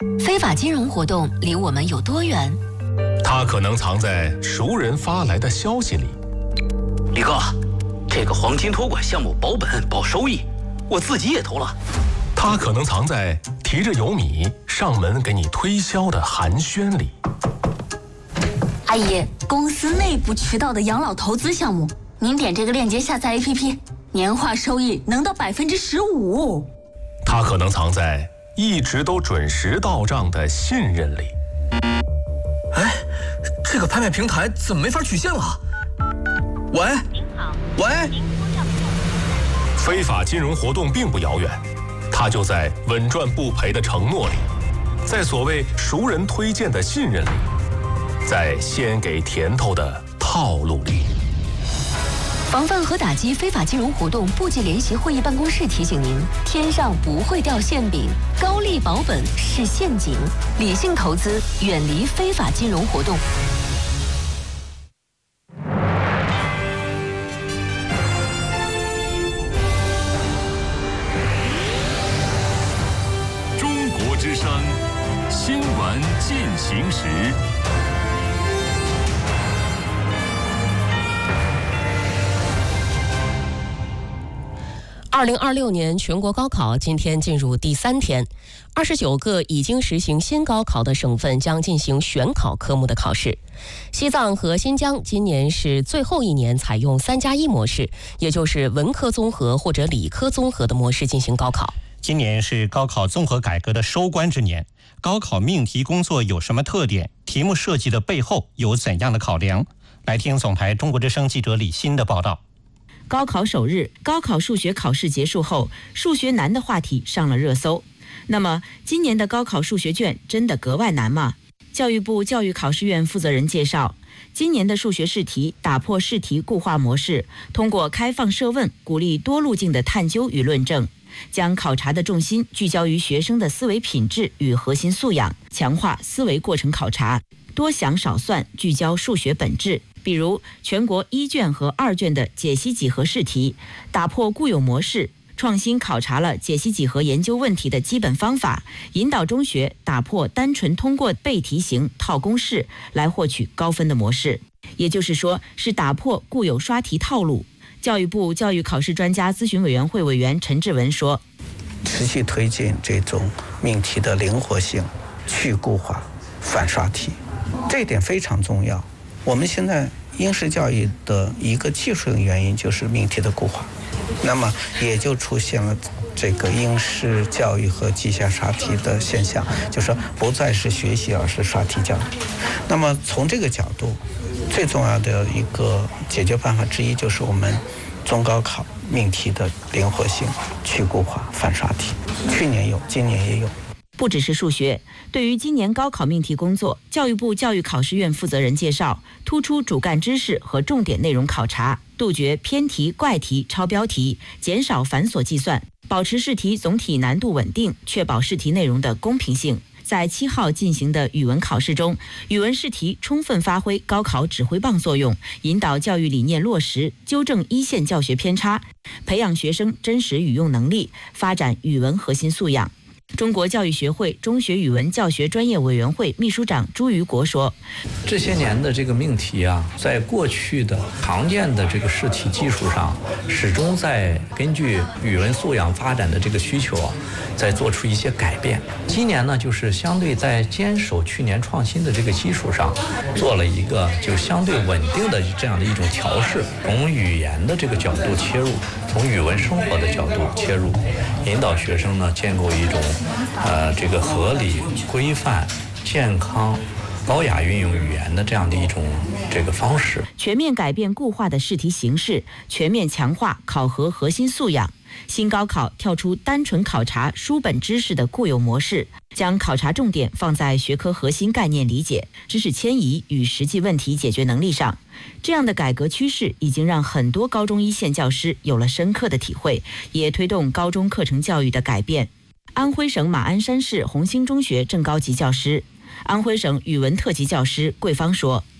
非法金融活动离我们有多远？ 它可能藏在熟人发来的消息里。 李哥，这个黄金托管项目保本保收益，我自己也投了。 它可能藏在提着油米上门给你推销的寒暄里。 阿姨，公司内部渠道的养老投资项目，您点这个链接下载 APP， 年化收益能到15%。 它可能藏在一直都准时到账的信任里。 哎，这个拍卖平台怎么没法取现了？喂，您好，喂。 非法金融活动并不遥远，它就在稳赚不赔的承诺里，在所谓熟人推荐的信任里，在先给甜头的套路里。 防范和打击非法金融活动部际联席会议办公室提醒您：天上不会掉馅饼，高利保本是陷阱，理性投资，远离非法金融活动。 中国之声新闻进行时。 2026年全国高考今天进入第3天，29个已经实行新高考的省份将进行选考科目的考试。西藏和新疆今年是最后一年采用3+1模式，也就是文科综合或者理科综合的模式进行高考。 今年是高考综合改革的收官之年，高考命题工作有什么特点？题目设计的背后有怎样的考量？来听总台中国之声记者李欣的报道。 高考首日，高考数学考试结束后，数学难的话题上了热搜。那么，今年的高考数学卷真的格外难吗？教育部教育考试院负责人介绍，今年的数学试题打破试题固化模式，通过开放设问，鼓励多路径的探究与论证，将考察的重心聚焦于学生的思维品质与核心素养，强化思维过程考察，多想少算，聚焦数学本质。比如全国1卷和2卷的解析几何试题，打破固有模式，创新考察了解析几何研究问题的基本方法，引导中学打破单纯通过背题型套公式来获取高分的模式，也就是说是打破固有刷题套路。教育部教育考试专家咨询委员会委员陈志文说， 持续推进这种命题的灵活性，去固化，反刷题，这一点非常重要。我们现在应试教育的一个技术性原因就是命题的固化，那么也就出现了这个应试教育和绩效刷题的现象，就是说不再是学习，而是刷题教育。那么从这个角度，最重要的一个解决办法之一就是我们中高考命题的灵活性，去固化，反刷题。去年有，今年也有。 不只是数学，对于今年高考命题工作，教育部教育考试院负责人介绍，突出主干知识和重点内容考察，杜绝偏题、怪题、超标题，减少繁琐计算，保持试题总体难度稳定，确保试题内容的公平性。在7号进行的语文考试中，语文试题充分发挥高考指挥棒作用，引导教育理念落实，纠正一线教学偏差，培养学生真实语用能力，发展语文核心素养。中国教育学会中学语文教学专业委员会秘书长朱于国说， 这些年的这个命题啊，在过去的常见的这个试题基础上，始终在根据语文素养发展的这个需求啊，在做出一些改变。今年呢，就是相对在坚守去年创新的这个基础上，做了一个就相对稳定的这样的一种调试，从语言的这个角度切入，从语文生活的角度切入，引导学生呢建构一种这个合理、规范、健康、高雅运用语言的这样的一种这个方式， 全面改变固化的试题形式，全面强化考核核心素养。新高考跳出单纯考察书本知识的固有模式，将考察重点放在学科核心概念理解、知识迁移与实际问题解决能力上。这样的改革趋势已经让很多高中一线教师有了深刻的体会，也推动高中课程教育的改变。安徽省马鞍山市红星中学正高级教师、安徽省语文特级教师桂芳说，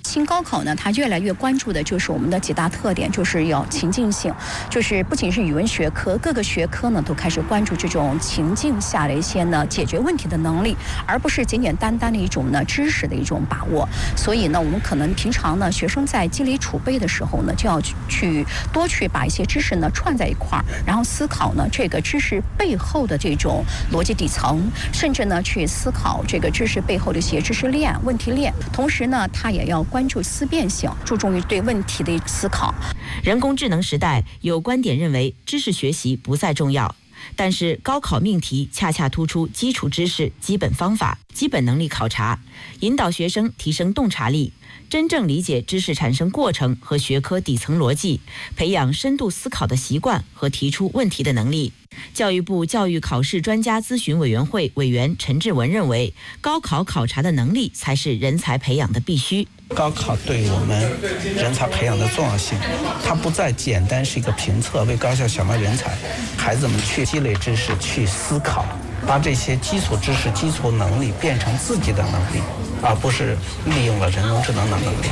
新高考呢，它越来越关注的就是我们的几大特点，就是要情境性，就是不仅是语文学科，各个学科呢都开始关注这种情境下的一些呢解决问题的能力，而不是简简单单的一种呢知识的一种把握。所以呢，我们可能平常呢，学生在积累储备的时候呢，就要多去把一些知识呢串在一块儿，然后思考呢这个知识背后的这种逻辑底层，甚至呢去思考这个知识背后的一些知识链、问题链。同时呢，他也要关注思辨性，注重于对问题的思考。 人工智能时代，有观点认为知识学习不再重要，但是高考命题恰恰突出基础知识、基本方法、基本能力考察，引导学生提升洞察力，真正理解知识产生过程和学科底层逻辑，培养深度思考的习惯和提出问题的能力。教育部教育考试专家咨询委员会委员陈志文认为，高考考察的能力才是人才培养的必须。 高考对我们人才培养的重要性，它不再简单是一个评测，为高校选拔人才，孩子们去积累知识，去思考，把这些基础知识、基础能力变成自己的能力，而不是利用了人工智能的能力。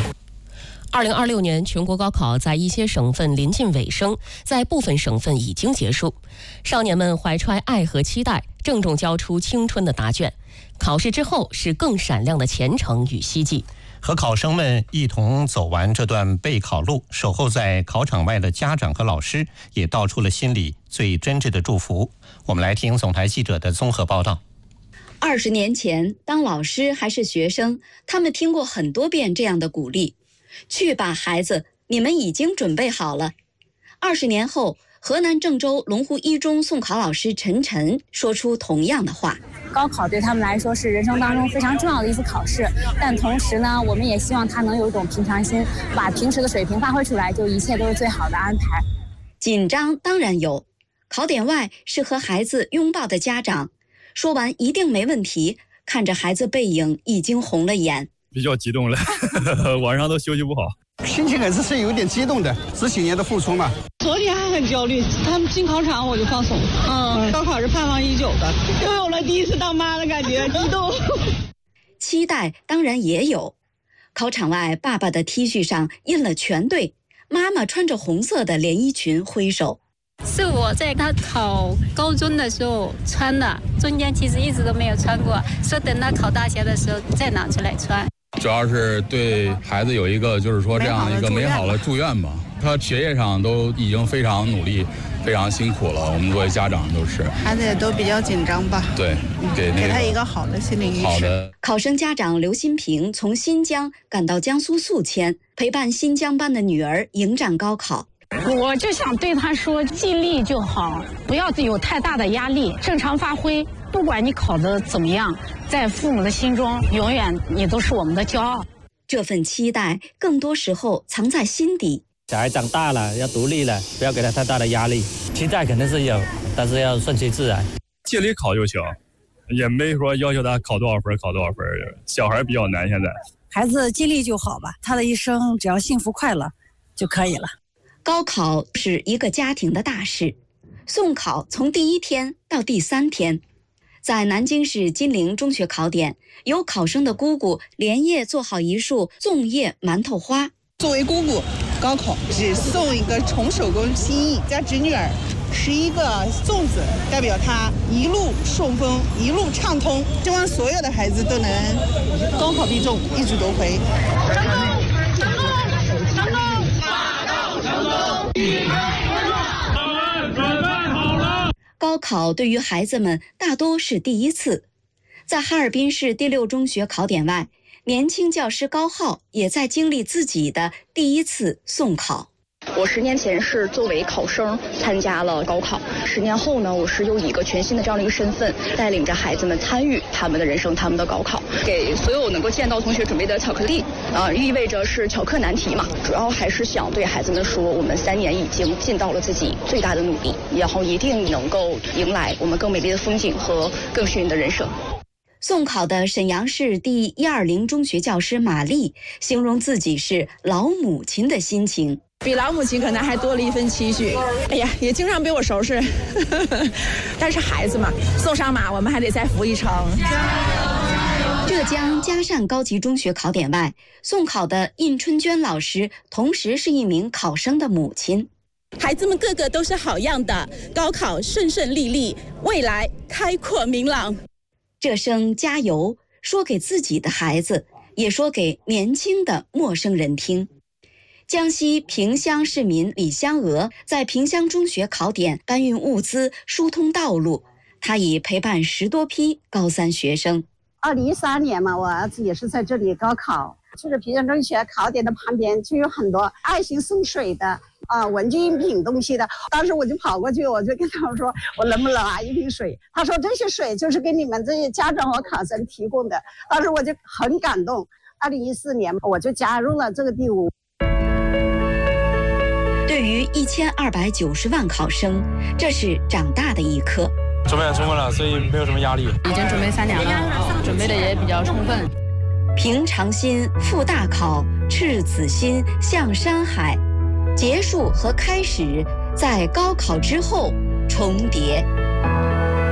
2026年全国高考在一些省份临近尾声，在部分省份已经结束。少年们怀揣爱和期待，郑重交出青春的答卷。考试之后是更闪亮的前程与希冀。 和考生们一同走完这段备考路，守候在考场外的家长和老师也道出了心里最真挚的祝福。我们来听总台记者的综合报道。 20年前，当老师还是学生，他们听过很多遍这样的鼓励：去吧，孩子，你们已经准备好了。20年后，河南郑州龙湖一中送考老师陈晨说出同样的话。 高考对他们来说是人生当中非常重要的一次考试，但同时呢，我们也希望他能有一种平常心，把平时的水平发挥出来，就一切都是最好的安排。 紧张当然有，考点外是和孩子拥抱的家长，说完一定没问题，看着孩子背影已经红了眼。 比较激动了，晚上都休息不好。 心情还是有点激动的，这些年的付出嘛。 昨天还很焦虑，他们进考场我就放松。高考是盼望已久的，又有了第一次当妈的感觉，激动。 期待当然也有，考场外爸爸的 T 恤上印了全对，妈妈穿着红色的连衣裙挥手。 是我在他考高中的时候穿的，中间其实一直都没有穿过，说等他考大学的时候再拿出来穿。 主要是对孩子有一个就是说这样一个美好的祝愿吧。他学业上都已经非常努力，非常辛苦了，我们作为家长都是。 孩子也都比较紧张吧？ 对，给他一个好的心理预示。 好的。 考生家长刘新平从新疆赶到江苏宿迁，陪伴新疆班的女儿迎战高考。 我就想对他说，尽力就好，不要有太大的压力，正常发挥。不管你考得怎么样，在父母的心中，永远你都是我们的骄傲。 这份期待，更多时候藏在心底。 小孩长大了，要独立了，不要给他太大的压力。期待肯定是有，但是要顺其自然。 尽力考就行，也没说要求他考多少分，考多少分。小孩比较难，现在。 孩子尽力就好吧，他的一生只要幸福快乐就可以了。 高考是一个家庭的大事，送考从第1天到第3天。在南京市金陵中学考点，有考生的姑姑连夜做好一束粽叶馒头花。 作为姑姑，高考只送一个重手工心意，家侄女儿吃一个粽子，代表她一路顺风，一路畅通。希望所有的孩子都能高考必中，一举夺回。成功！成功！成功！大道成功！ 准备好了。高考对于孩子们大多是第一次，在哈尔滨市第6中学考点外，年轻教师高浩也在经历自己的第一次送考。 我10年前是作为考生参加了高考，10年后呢，我是有一个全新的这样的一个身份，带领着孩子们参与他们的人生，他们的高考。给所有能够见到同学准备的巧克力，意味着是巧克难题嘛。主要还是想对孩子们说，我们3年已经尽到了自己最大的努力，然后一定能够迎来我们更美丽的风景和更幸运的人生。 送考的沈阳市第120中学教师马丽形容自己是老母亲的心情。 比老母亲可能还多了一份期许。哎呀，也经常被我收拾，但是孩子嘛，送上马，我们还得再扶一程。 浙江嘉善高级中学考点外，送考的印春娟老师同时是一名考生的母亲。 孩子们个个都是好样的，高考顺顺利利，未来开阔明朗。 这声加油，说给自己的孩子，也说给年轻的陌生人听。江西萍乡市民李香娥在萍乡中学考点搬运物资、疏通道路，她已陪伴10多批高3学生。 2013年嘛，我儿子也是在这里高考，就是萍乡中学考点的旁边就有很多爱心送水的文具用品东西的。当时我就跑过去，我就跟他们说，我能不能拿一瓶水？他说这些水就是给你们这些家长和考生提供的。当时我就很感动。2014年我就加入了这个队伍。 对于1290万考生，这是长大的一刻。 准备充分了，所以没有什么压力。 已经准备3年了，准备的也比较充分。 平常心赴大考，赤子心向山海。结束和开始在高考之后重叠。